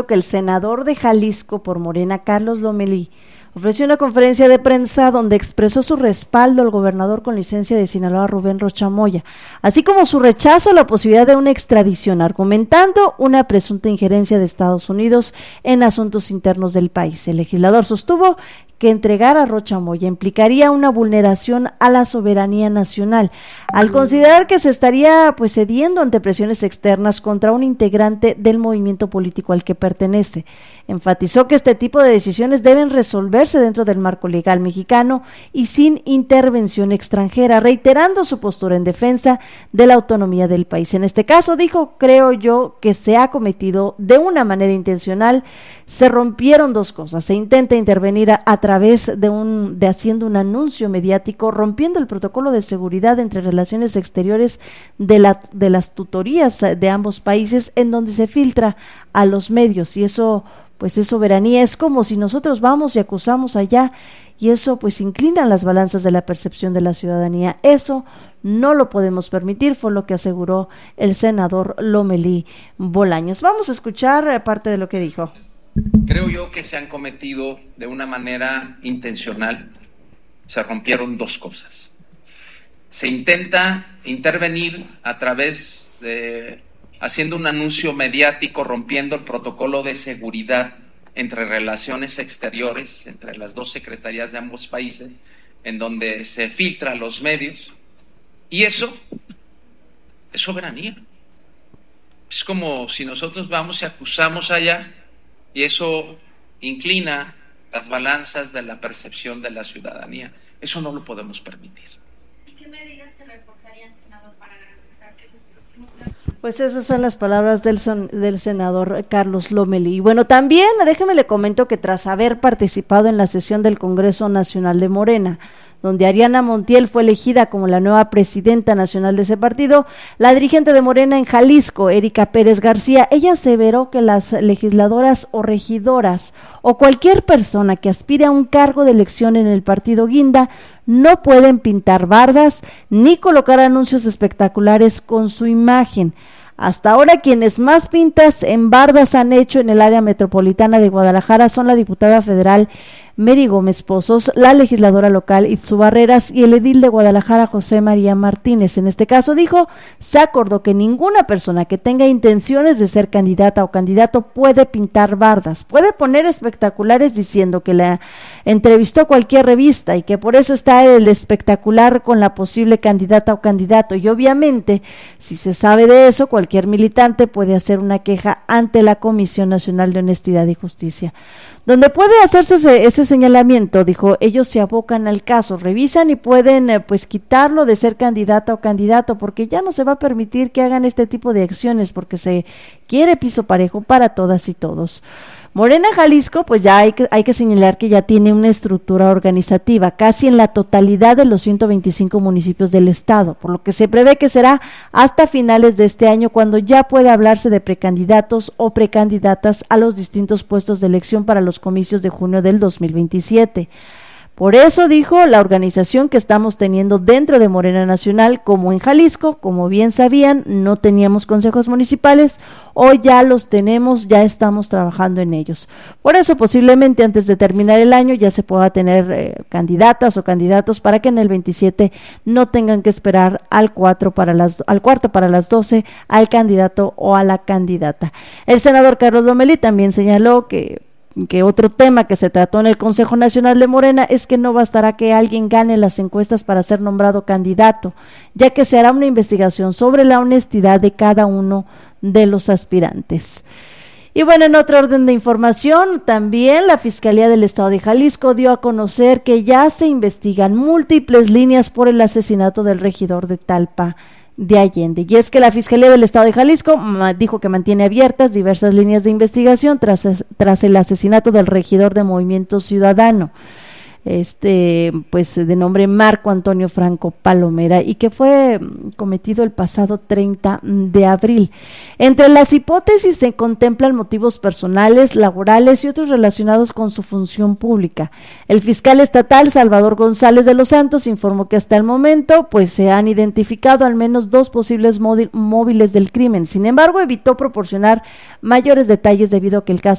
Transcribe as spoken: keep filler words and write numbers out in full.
que el senador de Jalisco por Morena, Carlos Lomelí, ofreció una conferencia de prensa donde expresó su respaldo al gobernador con licencia de Sinaloa, Rubén Rocha Moya, así como su rechazo a la posibilidad de una extradición, argumentando una presunta injerencia de Estados Unidos en asuntos internos del país. El legislador sostuvo que entregar a Rocha Moya implicaría una vulneración a la soberanía nacional, al considerar que se estaría pues cediendo ante presiones externas contra un integrante del movimiento político al que pertenece. Enfatizó que este tipo de decisiones deben resolverse dentro del marco legal mexicano y sin intervención extranjera, reiterando su postura en defensa de la autonomía del país. En este caso, dijo, creo yo que se ha cometido de una manera intencional, se rompieron dos cosas, se intenta intervenir a, a través de un de haciendo un anuncio mediático, rompiendo el protocolo de seguridad entre relaciones exteriores de la de las tutorías de ambos países, en donde se filtra a los medios, y eso pues es soberanía. Es como si nosotros vamos y acusamos allá, y eso pues inclina las balanzas de la percepción de la ciudadanía. Eso no lo podemos permitir, fue lo que aseguró el senador Lomelí Bolaños. Vamos a escuchar parte de lo que dijo. Creo yo que se han cometido de una manera intencional, se rompieron dos cosas. Se intenta intervenir a través de, haciendo un anuncio mediático, rompiendo el protocolo de seguridad entre relaciones exteriores, entre las dos secretarías de ambos países, en donde se filtra a los medios, y eso es soberanía. Es como si nosotros vamos y acusamos allá, y eso inclina las balanzas de la percepción de la ciudadanía. Eso no lo podemos permitir. ¿Y qué medidas se reforzarían, senador, para garantizar que los próximos años? Pues esas son las palabras del, son, del senador Carlos Lomelí. Y bueno, también déjeme le comento que tras haber participado en la sesión del Congreso Nacional de Morena, donde Ariana Montiel fue elegida como la nueva presidenta nacional de ese partido, la dirigente de Morena en Jalisco, Erika Pérez García, ella aseveró que las legisladoras o regidoras o cualquier persona que aspire a un cargo de elección en el partido guinda no pueden pintar bardas ni colocar anuncios espectaculares con su imagen. Hasta ahora quienes más pintas en bardas han hecho en el área metropolitana de Guadalajara son la diputada federal Mary Gómez Pozos, la legisladora local Itzu Barreras y el edil de Guadalajara José María Martínez. En este caso, dijo, se acordó que ninguna persona que tenga intenciones de ser candidata o candidato puede pintar bardas, puede poner espectaculares diciendo que la entrevistó cualquier revista y que por eso está el espectacular con la posible candidata o candidato. Y obviamente, si se sabe de eso, cualquier militante puede hacer una queja ante la Comisión Nacional de Honestidad y Justicia. Donde puede hacerse ese, ese señalamiento, dijo, ellos se abocan al caso, revisan y pueden eh, pues quitarlo de ser candidata o candidato, porque ya no se va a permitir que hagan este tipo de acciones, porque se quiere piso parejo para todas y todos. Morena Jalisco, pues ya hay que, hay que señalar que ya tiene una estructura organizativa casi en la totalidad de los ciento veinticinco municipios del estado, por lo que se prevé que será hasta finales de este año cuando ya pueda hablarse de precandidatos o precandidatas a los distintos puestos de elección para los comicios de junio del dos mil veintisiete. Por eso, dijo, la organización que estamos teniendo dentro de Morena Nacional, como en Jalisco, como bien sabían, no teníamos consejos municipales, hoy ya los tenemos, ya estamos trabajando en ellos. Por eso, posiblemente antes de terminar el año ya se pueda tener eh, candidatas o candidatos para que en el veintisiete no tengan que esperar al cuatro para las, al cuarto para las doce al candidato o a la candidata. El senador Carlos Lomelí también señaló que que otro tema que se trató en el Consejo Nacional de Morena es que no bastará que alguien gane las encuestas para ser nombrado candidato, ya que se hará una investigación sobre la honestidad de cada uno de los aspirantes. Y bueno, en otro orden de información, también la Fiscalía del Estado de Jalisco dio a conocer que ya se investigan múltiples líneas por el asesinato del regidor de Talpa de Allende. Y es que la Fiscalía del Estado de Jalisco dijo que mantiene abiertas diversas líneas de investigación tras, tras el asesinato del regidor de Movimiento Ciudadano, este pues de nombre Marco Antonio Franco Palomera, y que fue cometido el pasado treinta de abril. Entre las hipótesis se contemplan motivos personales, laborales y otros relacionados con su función pública. El fiscal estatal Salvador González de los Santos informó que hasta el momento pues se han identificado al menos dos posibles móviles del crimen. Sin embargo, evitó proporcionar mayores detalles debido a que el caso